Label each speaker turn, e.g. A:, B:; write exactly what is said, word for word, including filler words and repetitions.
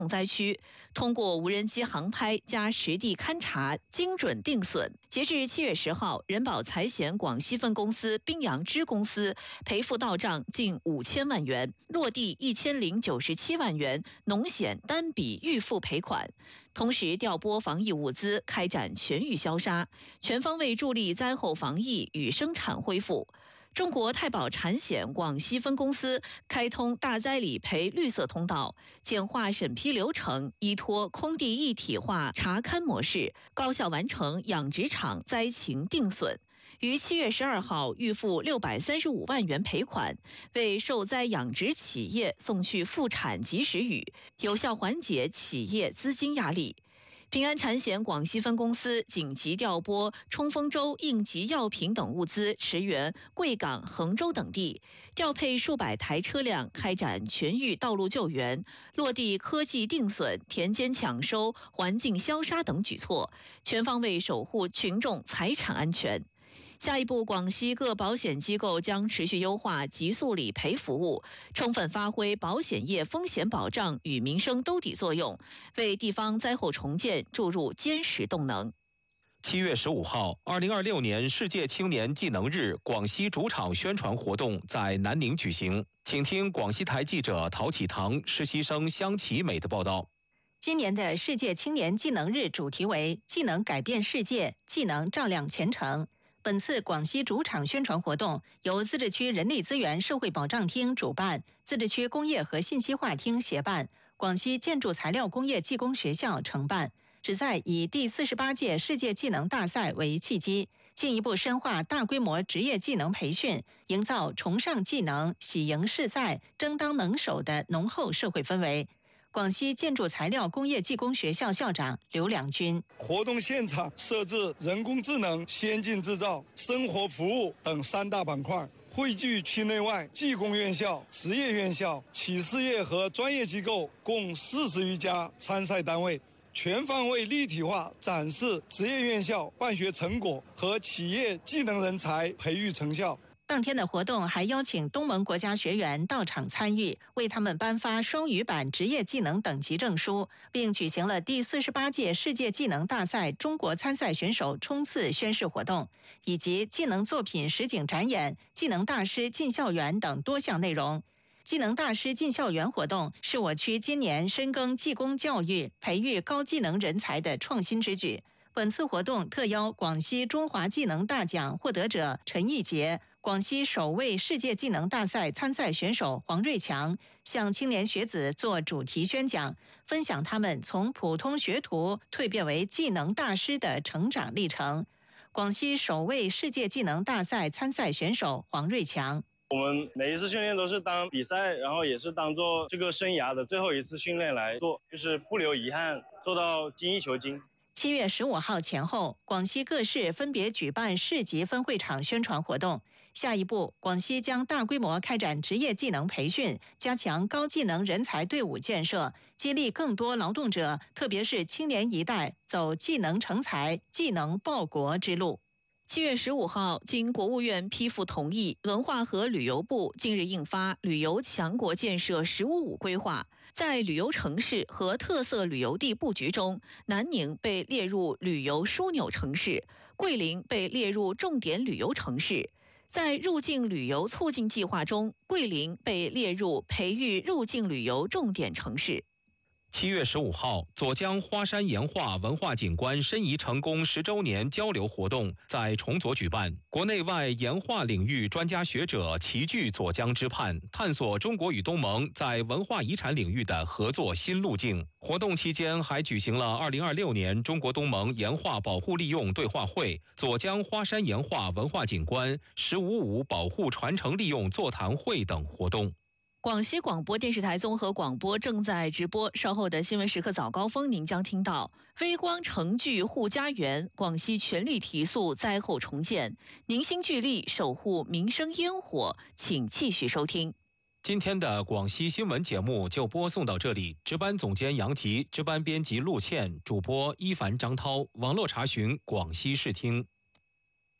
A: 灾区，通过无人机航拍加实地勘察，精准定损。截至七月十号，人保财险广西分公司宾阳支公司赔付到账近五千万元，落地一千零九十七万元农险单笔预付赔款。同时调拨防疫物资，开展全域消杀，全方位助力灾后防疫与生产恢复。中国太保产险广西分公司开通大灾理赔绿色通道，简化审批流程，依托空地一体化查勘模式，高效完成养殖场灾情定损。于七月十二号预付六百三十五万元赔款，为受灾养殖企业送去复产及时雨，有效缓解企业资金压力。平安产险广西分公司紧急调拨冲锋舟应急药品等物资，驰援贵港、衡州等地，调配数百台车辆，开展全域道路救援，落地科技定损、田间抢收、环境消杀等举措，全方位守护群众财产安全。下一步，广西各保险机构将持续优化极速理赔服务，充分发挥保险业风险保障与民生兜底作用，为地方灾后重建注入坚实动能。
B: 七月十五号，二零二六年世界青年技能日广西主场宣传活动在南宁举行，请听广西台记者陶启堂、实习生香琪美的报道。
C: 今年的世界青年技能日主题为技能改变世界，技能照亮前程。本次广西主场宣传活动由自治区人力资源社会保障厅主办，自治区工业和信息化厅协办，广西建筑材料工业技工学校承办，旨在以第四十八届世界技能大赛为契机，进一步深化大规模职业技能培训，营造崇尚技能、喜迎市赛、争当能手的浓厚社会氛围。广西建筑材料工业技工学校校长刘良军：
D: 活动现场设置人工智能、先进制造、生活服务等三大板块，汇聚区内外技工院校、职业院校、企事业和专业机构共四十余家参赛单位，全方位立体化展示职业院校办学成果和企业技能人才培育成效。
C: 当天的活动还邀请东盟国家学员到场参与，为他们颁发双语版职业技能等级证书，并举行了第四十八届世界技能大赛中国参赛选手冲刺宣誓活动，以及技能作品实景展演、技能大师进校园等多项内容。技能大师进校园活动是我区今年深耕技工教育、培育高技能人才的创新之举。本次活动特邀广西中华技能大奖获得者陈义杰、广西首位世界技能大赛参赛选手黄瑞强向青年学子做主题宣讲，分享他们从普通学徒蜕变为技能大师的成长历程。广西首位世界技能大赛参赛选手黄瑞强：
E: 我们每一次训练都是当比赛，然后也是当做这个生涯的最后一次训练来做，就是不留遗憾，做到精益求精。
C: 七月十五号前后，广西各市分别举办市级分会场宣传活动。下一步，广西将大规模开展职业技能培训，加强高技能人才队伍建设，激励更多劳动者，特别是青年一代走技能成才、技能报国之路。
A: 七月十五号，经国务院批复同意，文化和旅游部近日印发《旅游强国建设“十五五”规划》。在旅游城市和特色旅游地布局中，南宁被列入旅游枢纽城市，桂林被列入重点旅游城市。在入境旅游促进计划中，桂林被列入培育入境旅游重点城市。
B: 七月十五号，左江花山岩画文化景观申遗成功十周年交流活动在崇左举办，国内外岩画领域专家学者齐聚左江之畔，探索中国与东盟在文化遗产领域的合作新路径。活动期间还举行了二零二六年中国东盟岩画保护利用对话会、左江花山岩画文化景观“十五五”保护传承利用座谈会等活动。
A: 广西广播电视台综合广播正在直播，稍后的新闻时刻早高峰您将听到微光城聚护家园，广西全力提速灾后重建，凝心聚力守护民生烟火，请继续收听。
B: 今天的广西新闻节目就播送到这里，值班总监杨吉，值班编辑陆倩，主播一凡张涛，网络查询广西视听。